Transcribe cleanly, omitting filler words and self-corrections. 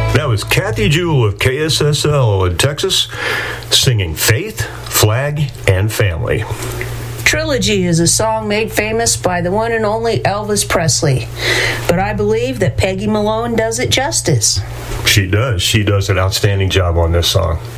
That was Kathy Jewell of KSSL in Texas, singing Faith, Flag, and Family. Trilogy is a song made famous by the one and only Elvis Presley, but I believe that Peggy Malone does it justice. She does. She does an outstanding job on this song.